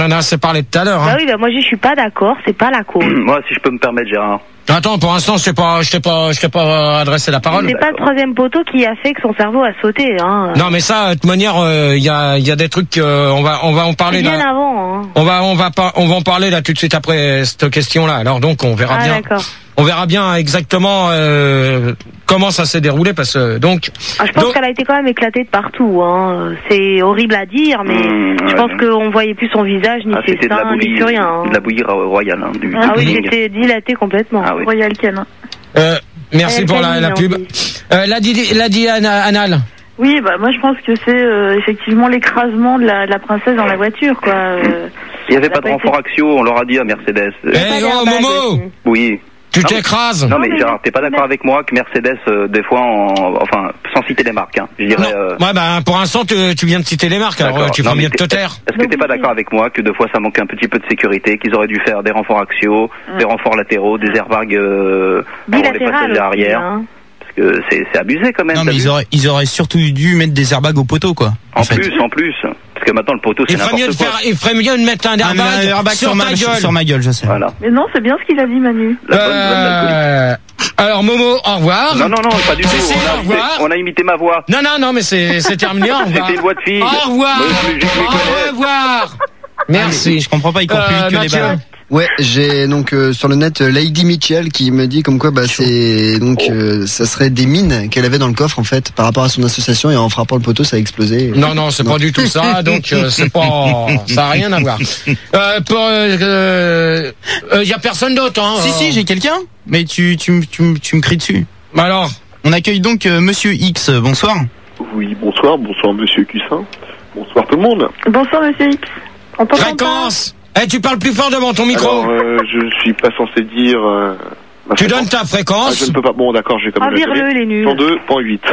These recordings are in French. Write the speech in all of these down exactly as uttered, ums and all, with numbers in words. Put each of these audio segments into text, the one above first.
On a assez parlé tout à l'heure. Hein. Bah oui, bah moi je suis pas d'accord, c'est pas la cause. Moi, si je peux me permettre, Gérard. Attends, pour l'instant, je t'ai pas, je t'ai pas, je t'ai pas adressé la parole. C'est pas le troisième poteau qui a fait que son cerveau a sauté, hein. Non, mais ça, de toute manière, il euh, y a, il y a des trucs, euh, on va, on va en parler. Bien là. avant. Hein. On va, on va pas, on va en parler là tout de suite après cette question-là. Alors donc, on verra ah, bien. D'accord. On verra bien exactement euh, comment ça s'est déroulé parce que donc. Ah, je pense donc, qu'elle a été quand même éclatée de partout. Hein. C'est horrible à dire, mais mmh, je ouais, pense ouais. qu'on voyait plus son visage, ni Ah, ses c'était de la seins, ni bouillie, plus rien. Hein. de la bouillie royale. Hein, du, Ah du oui, pudding. j'étais dilatée complètement. Ah oui. Royal Canin. euh, merci Royal pour la, Canin, la pub. Euh, la dit, la dit Ana- Anal. Oui, bah moi je pense que c'est euh, effectivement l'écrasement de la, de la princesse dans la voiture, quoi. Euh, Il n'y avait ça pas de a renfort axiaux, on leur a dit à Mercedes. Eh oh Momo, Oui. tu Non, mais- t'écrases. Non mais mais Gérard, non, t'es pas d'accord mais- avec moi que Mercedes, euh, des fois, en, enfin, sans citer les marques, hein, je dirais. Euh, Ouais, bah pour l'instant, tu, tu viens de citer les marques. Alors d'accord. euh, tu Non, fais mais mieux de te t'es- taire. Est-ce que t'es pas d'accord avec moi que deux fois ça manque un petit peu de sécurité, qu'ils auraient dû faire des renforts axiaux, Mm. des renforts latéraux, des airbags euh, pour les Bilatéral passagers aussi, arrière, hein. parce que c'est c'est abusé quand même. Non, t'as mais vu ils auraient, ils auraient surtout dû mettre des airbags au poteau, quoi. En fait. plus, en plus, parce que maintenant le poteau c'est Il ferait mieux de n'importe quoi. faire, il ferait mieux de mettre un Un airbag, airbag sur, sur, ta ma, gueule. sur ma gueule, je sais. Voilà. Mais non, c'est bien ce qu'il a dit, Manu. La bonne, bonne alcoolique. Euh, alors Momo, au revoir. Non, non, non, pas du tout. Si, si, on, a au imité, revoir. on a imité ma voix. Non, non, non, mais c'est c'est terminé. Au revoir. C'était une voix de fille. Au revoir. Moi, je- je- je les connais. Au revoir. Merci. Merci. Je comprends pas, il court plus Euh, vite que les Mathieu. balles. Ouais, j'ai donc euh, sur le net euh, Lady Mitchell qui me dit comme quoi bah c'est donc euh, ça serait des mines qu'elle avait dans le coffre en fait par rapport à son association et en frappant le poteau ça a explosé. Non, non, c'est pas du tout ça. Donc euh, c'est pas, ça a rien à voir. Euh, pour, euh, euh, euh, y a personne d'autre. Hein, Si, euh. si, j'ai quelqu'un, mais tu, tu, me- tu, me- tu me cries dessus. Bah alors. On accueille donc euh, Monsieur X, bonsoir. Oui, bonsoir, bonsoir Monsieur Cussin. Bonsoir tout le monde. Bonsoir, Monsieur X. On t'entend Fréquence. Eh, tu parles plus fort devant ton micro. Alors, euh, je suis pas censé dire. Euh, ma tu fréquence. donnes ta Ah, fréquence. je ne peux pas. Bon, d'accord, j'ai quand Ah, même. la vire-le, donner. il est nul. cent deux virgule huit.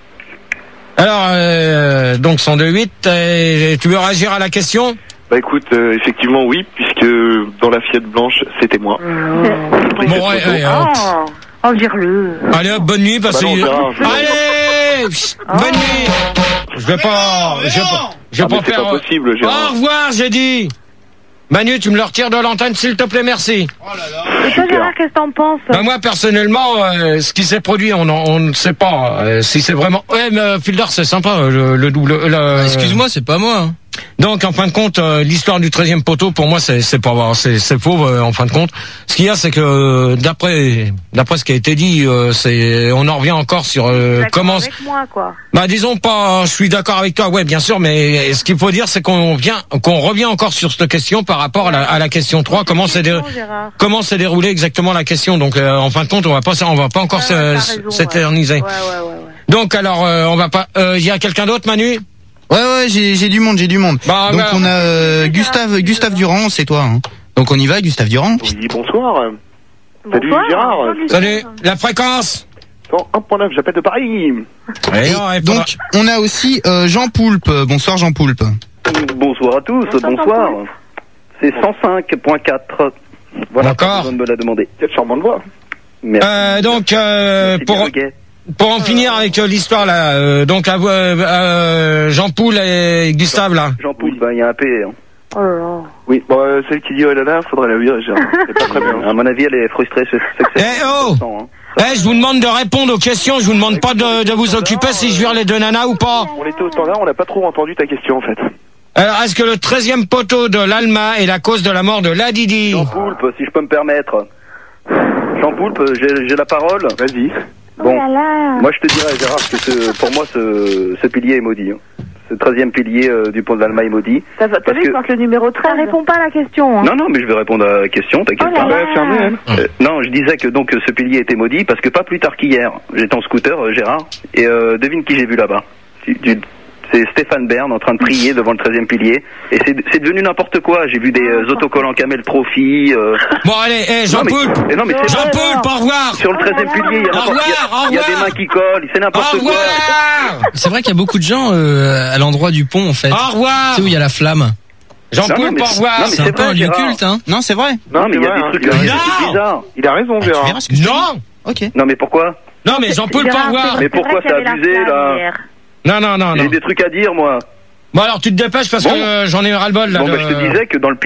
Alors, euh, donc cent deux virgule huit. euh, tu veux réagir à la question? Bah écoute, euh, effectivement oui, puisque dans la Fiat blanche, c'était moi. J'ai pris Bon, cette ouais, photo. ouais, hein. Oh, oh vire-le. Allez hop, bonne nuit parce Bah non, que. Gérard, je- Allez, psst, bonne nuit. Je vais pas, je vais pas, je vais Ah, mais pas c'est faire. pas possible, Au Gérard. revoir, j'ai dit. Manu, tu me le retires de l'antenne, s'il te plaît, merci. Et toi, Gérard, qu'est-ce que t'en penses? Ben moi, personnellement, euh, ce qui s'est produit, on, en- on ne sait pas euh, si c'est vraiment. Ouais, mais euh, Filder, c'est sympa, le, le double. le- Excuse-moi, c'est pas moi. Hein. Donc, en fin de compte, euh, l'histoire du treizième poteau, pour moi, c'est c'est pas c'est c'est faux. euh, en fin de compte, ce qu'il y a, c'est que euh, d'après d'après ce qui a été dit, euh, c'est on en revient encore sur euh, D'accord comment. avec moi, quoi. Bah, disons pas. Je suis d'accord avec toi. Ouais, bien sûr, mais ce qu'il faut dire, c'est qu'on vient, qu'on revient encore sur cette question par rapport à la, à la question trois. Comment s'est dé- Gérard. comment s'est déroulée exactement la question. Donc, euh, en fin de compte, on va pas on va pas encore Ouais, ouais, t'as se- raison, s'éterniser. Ouais, ouais, ouais, ouais. Donc, alors, euh, on va pas. Il y a quelqu'un d'autre, Manu? Ouais, ouais, j'ai, j'ai du monde, j'ai du monde. Bah, donc bah, on a euh, Gustave, Gustave Durand, c'est toi. Hein. Donc on y va, Gustave Durand. Oui, bonsoir. Salut Bonsoir. Gérard. Salut. La fréquence. cent un virgule neuf, j'appelle de Paris. Et Et non, et donc on a aussi euh, Jean Poulpe. Bonsoir Jean Poulpe. Bonsoir à tous, Bonsoir, bonsoir. C'est cent cinq virgule quatre. Voilà, D'accord. pas besoin de me la demander. Quelle charmante voix. Merci. Euh, donc, euh, Merci pour, bien, le gay. pour en finir avec euh, l'histoire là, euh, donc à vous, euh, euh, Jean Poul et Gustave là. Jean Poul, ben, il y a un P. Hein. Oh là là. Oui, bon, euh, celle qui dit oh là là, faudrait la virer, Gérard. C'est pas très bien. À mon avis, elle est frustrée. C'est c'est que c'est- Eh oh hein. Eh, je vous demande de répondre aux questions, je vous demande pas de, de vous occuper si je vire les deux nanas ou pas. On était au standard, on n'a pas trop entendu ta question en fait. Alors, est-ce que le treizième poteau de l'Alma est la cause de la mort de Ladidi? Jean Poulpe, si je peux me permettre. Jean Poulpe, j'ai j'ai la parole. Vas-y. Bon, Oh là là. moi je te dirais, Gérard, que ce- pour moi, ce, ce pilier est maudit. Hein. Ce treizième pilier euh, du pont de l'Alma est maudit. T'as t'as Parce vu, que- je pense le numéro Ça treize. répond pas à la question. Hein. Non, non, mais je vais répondre à la question, t'inquiète Oh là pas. là. Ouais, fermez, hein. Euh, non, je disais que donc ce pilier était maudit parce que pas plus tard qu'hier, j'étais en scooter, euh, Gérard, et euh, devine qui j'ai vu là-bas. Tu- tu- C'est Stéphane Bern en train de prier devant le treizième pilier, et c'est c'est devenu n'importe quoi. J'ai vu des euh, autocollants Camel Trophy. Euh... Bon, allez, eh, Jean Non, mais- Poulpe. mais non, mais c'est Jean vrai. Poulpe, au revoir. Sur le treizième pilier, il y a Au n'importe- il y a- revoir, au il y a des revoir. mains qui collent, c'est Au n'importe quoi. revoir. C'est vrai qu'il y a beaucoup de gens euh, à l'endroit du pont en fait. Au revoir. Tu sais où il y a la flamme. Jean Non, non, Poulpe, mais- au revoir. non, mais C'est un c'est peu vrai, un lieu Gérard. culte, hein. Non, c'est vrai. Non, mais il y a vrai, des hein. trucs Il a euh, raison. c'est bizarre. Il a raison, Ah, tu Gérard. verras ce que je te dis. Non. Ok. Non, mais pourquoi? Non, mais Jean Poulpe, au Gérard, revoir. c'est- Mais pourquoi c'est vrai c'est qu'il y avait abusé, la flamme là hier. Non, non, non, non. J'ai des trucs à dire, moi. Bon, alors tu te dépêches parce Bon. que euh, j'en ai ras le bol là. Bon, de- bah, je te disais que dans le